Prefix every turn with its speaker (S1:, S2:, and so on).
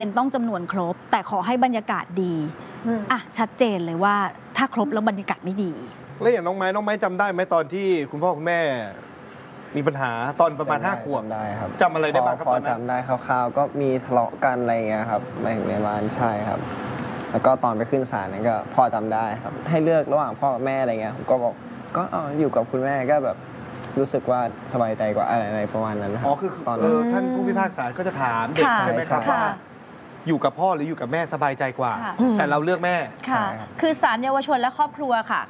S1: เป็นต้องจำนวนครบแต่ขอให้บรรยากาศดีอ่ะชัดเจนเลยว่าถ้าครบแล้วบรรยากาศไม่ดี
S2: แล้วอย่างน้องไม้จำได้ไหมตอนที่คุณพ่อคุณแม่มีปัญหาตอนประมาณ5 ขวบ
S3: จำได้ครับ
S2: จำอะไรได้บ้างครับ
S3: พอ
S2: ตอนนั้น
S3: จำได้คร่าวๆก็มีทะเลาะกันอะไรอย่างเงี้ยครับในบ้านใช่ครับ แล้วก็ตอนไปขึ้นศาลนั้นก็พ่อจำได้ครับให้เลือกระหว่างพ่อกับแม่อะไรเงี้ยผมก็บอกก็อยู่กับคุณแม่ก็แบบรู้สึกว่าสบายใจกว่าอะไรประมาณนั้นนะครั
S2: อ๋อคือ
S3: ตอนนั้น
S2: ท่านผู้พิพากษาก็จะถามเด็ก
S1: ค่ะ
S2: ใช่ไหมครับ
S1: ค่ะ
S2: ว่าอยู่กับพ่อหรืออยู่กับแม่สบายใจกว่า
S1: ค่ะ
S2: แต่เราเลือกแม่
S1: ค่ะ
S3: ใช่ครับ
S4: คือศาลเยาวชนและครอบครัวค่ะ